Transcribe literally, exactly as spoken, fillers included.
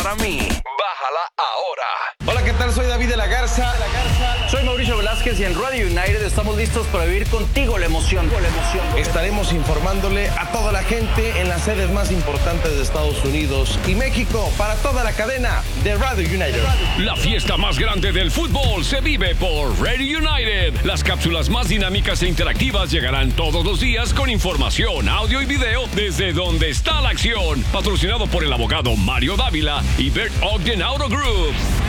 para mí. Bájala ahora. Hola, ¿qué tal? Soy David de la Garza. Soy Mauricio Velázquez y en Radio United estamos listos para vivir contigo la emoción. La emoción. Estaremos informándole a toda la gente en las sedes más importantes de Estados Unidos y México para toda la cadena de Radio United. La fiesta más grande del fútbol se vive por Radio United. Las cápsulas más dinámicas e interactivas llegarán todos los días con información, audio y video desde donde está la acción. Patrocinado por el abogado Mario Dávila y Bert Ogden Auto Group.